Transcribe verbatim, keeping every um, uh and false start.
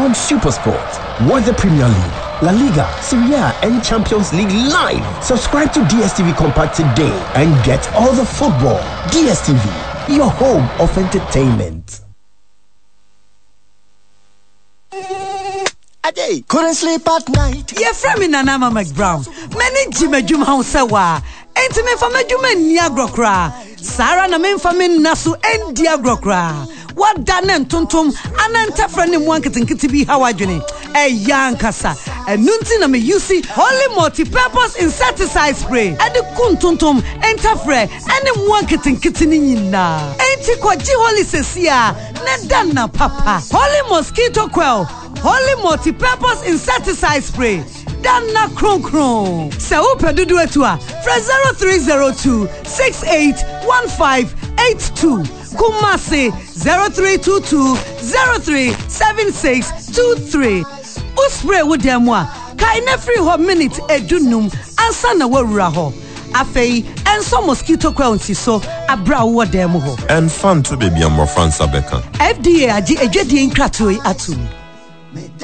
on SuperSport. Watch the Premier League, La Liga, Serie A, and Champions League live. Subscribe to D S T V Compact today and get all the football. D S T V, your home of entertainment. Ade, couldn't sleep at night. Ye frame in Nana McBrown. Many Jimmy Jum House Sawa. Enti me fama Juma Niagrokra. Sarah na me fama Nasu and Diagrokra. What danen tuntum ananta friend in one kitten kitty hawadjuni. A young cassa. A nunti na me yusi holy multi-purpose insecticide spray. And the kuntuntum entafre and in one kitten kittinina. Enti kwa ji holy sesia. Nedana papa. Holy mosquito quell. Holy multi-purpose insecticide spray. Dana kron kron. Se upe dudu etua. Fra zero three zero two six eight one five eight two. Kumasi zero three two two zero three seven six two three. Uspray with demwa. Kaine free ho minute edunum ansa na wawura ho. Afei enso mosquito coil so abra wo dem ho. And fun to baby amor France Abeka. F D A agi ejwedi nkratoyi atum.